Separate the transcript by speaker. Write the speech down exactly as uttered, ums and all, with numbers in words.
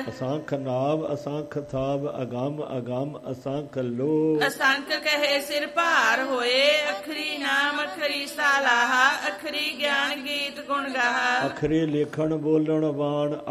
Speaker 1: ਅਸੰਖ ਨਾਭ ਅਸੰਖ ਥਾਵ ਅਗੰਮ ਅਗੰਮ ਅਸੰਖ ਲੋ।
Speaker 2: ਅਸੰਖ ਕਹੇ ਸਿਰ ਭਾਰ ਹੋਏ, ਅਖਰੀ ਨਾਮ ਅਖਰੀ ਸਾਲਾਹਾ, ਅਖਰੀ ਗਿਆਨ ਗੀਤ ਗੁਣ ਗਾਹਾ।
Speaker 1: ਅਖਰੀ ਲਿਖਣ ਬੋਲਣ ਬਾਣ